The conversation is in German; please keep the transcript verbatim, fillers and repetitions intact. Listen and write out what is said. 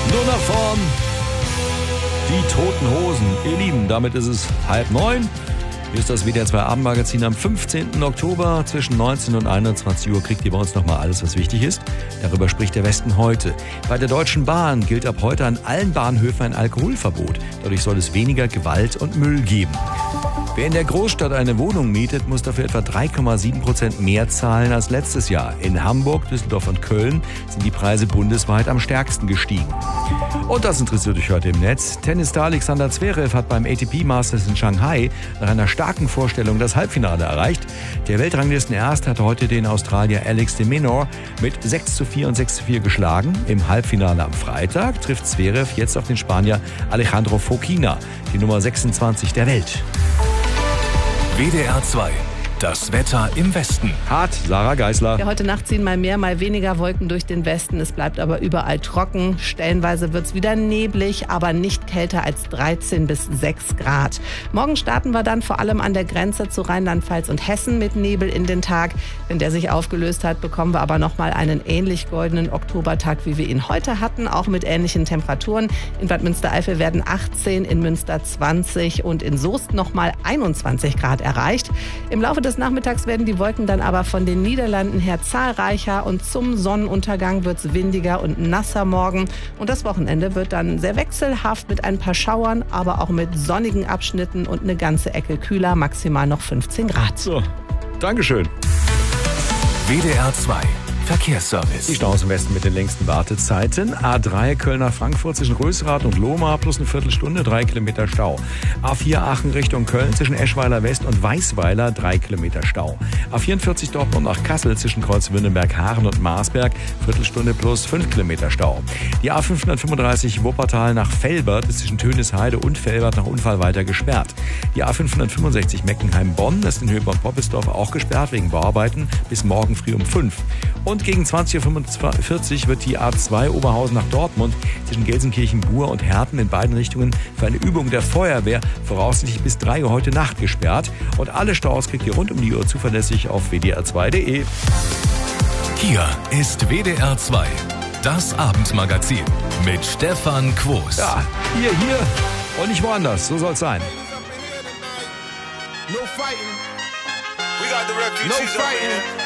Nur nach vorn. Die Toten Hosen. Ihr Lieben, damit ist es halb neun. Hier ist das W D R zwei Abendmagazin am fünfzehnten Oktober. Zwischen neunzehn und einundzwanzig Uhr kriegt ihr bei uns nochmal alles, was wichtig ist. Darüber spricht der Westen heute. Bei der Deutschen Bahn gilt ab heute an allen Bahnhöfen ein Alkoholverbot. Dadurch soll es weniger Gewalt und Müll geben. Wer in der Großstadt eine Wohnung mietet, muss dafür etwa drei Komma sieben Prozent mehr zahlen als letztes Jahr. In Hamburg, Düsseldorf und Köln sind die Preise bundesweit am stärksten gestiegen. Und das interessiert euch heute im Netz. Tennisstar Alexander Zverev hat beim A T P Masters in Shanghai nach einer starken Vorstellung das Halbfinale erreicht. Der Weltranglistenerste hat heute den Australier Alex de Minaur mit sechs zu vier und sechs zu vier geschlagen. Im Halbfinale am Freitag trifft Zverev jetzt auf den Spanier Alejandro Fokina, die Nummer sechsundzwanzig der Welt. W D R zwei. Das Wetter im Westen. Hart, Sarah Geisler. Ja, heute Nacht ziehen mal mehr, mal weniger Wolken durch den Westen. Es bleibt aber überall trocken. Stellenweise wird es wieder neblig, aber nicht kälter als dreizehn bis sechs Grad. Morgen starten wir dann vor allem an der Grenze zu Rheinland-Pfalz und Hessen mit Nebel in den Tag. Wenn der sich aufgelöst hat, bekommen wir aber nochmal einen ähnlich goldenen Oktobertag, wie wir ihn heute hatten, auch mit ähnlichen Temperaturen. In Bad Münstereifel werden achtzehn, in Münster zwanzig und in Soest nochmal einundzwanzig Grad erreicht. Im Laufe des Des Nachmittags werden die Wolken dann aber von den Niederlanden her zahlreicher und zum Sonnenuntergang wird es windiger und nasser morgen. Und das Wochenende wird dann sehr wechselhaft mit ein paar Schauern, aber auch mit sonnigen Abschnitten und eine ganze Ecke kühler, maximal noch fünfzehn Grad. So, Dankeschön. W D R zwei. Verkehrsservice. Die Staus im Westen mit den längsten Wartezeiten. A drei Köln nach Frankfurt zwischen Rösrath und Lohmar plus eine Viertelstunde, drei Kilometer Stau. A vier Aachen Richtung Köln zwischen Eschweiler West und Weißweiler, drei Kilometer Stau. A vierundvierzig Dortmund nach Kassel zwischen Kreuzwürdenberg, Haaren und Marsberg, Viertelstunde plus fünf Kilometer Stau. Die A fünfhundertfünfunddreißig Wuppertal nach Velbert ist zwischen Tönisheide und Velbert nach Unfall weiter gesperrt. Die A fünfhundertfünfundsechzig Meckenheim-Bonn ist in Höhe Poppesdorf auch gesperrt wegen Bauarbeiten bis morgen früh um fünf. Und gegen zwanzig Uhr fünfundvierzig wird die A zwei Oberhausen nach Dortmund zwischen Gelsenkirchen-Bur und Herten in beiden Richtungen für eine Übung der Feuerwehr voraussichtlich bis drei Uhr heute Nacht gesperrt. Und alle Staus kriegt ihr rund um die Uhr zuverlässig auf w d r zwei punkt d e. Hier ist W D R zwei. Das Abendmagazin mit Stefan Quos. Ja, hier, hier und nicht woanders. So soll's sein. No fighting. We got the refugees. No fighting.